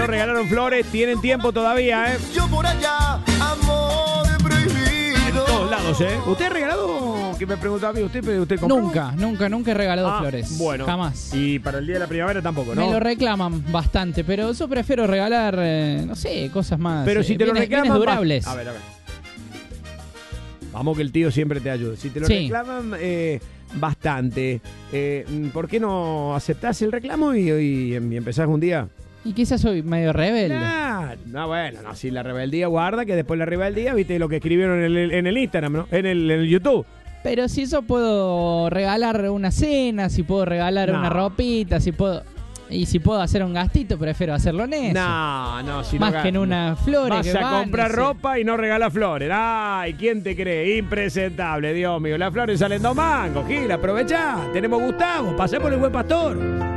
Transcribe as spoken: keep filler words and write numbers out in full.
no regalaron flores, tienen tiempo todavía, ¿eh? Yo por allá, amor prohibido. En todos lados, ¿eh? ¿Usted ha regalado? Que me preguntaba a mí, ¿usted, usted compró? Nunca, nunca, nunca he regalado Ah, flores. bueno. Jamás. Y para el día de la primavera tampoco, ¿no? Me lo reclaman bastante, pero yo prefiero regalar, eh, no sé, cosas más. Pero eh, si te lo bienes- reclaman... bienes va- durables. A ver, a ver. Vamos que el tío siempre te ayude. Si te lo Sí. reclaman eh, bastante, eh, ¿por qué no aceptás el reclamo y, y, y empezás un día? Y quizás soy medio rebelde. Nah, no, bueno, no, si la rebeldía guarda, que después la rebeldía, viste lo que escribieron en el, en el Instagram, ¿no? En el, en el YouTube. Pero si yo puedo regalar una cena, si puedo regalar No. una ropita, si puedo... Y si puedo hacer un gastito, prefiero hacerlo en eso. No, no, si Más no ga- que en una flores. Vas que a van, comprar sí. ropa y no regalas flores. Ay, ¿quién te cree? Impresentable, Dios mío. Las flores salen dos mangos, Gil, aprovechá. Tenemos Gustavo, pasé por el Buen Pastor.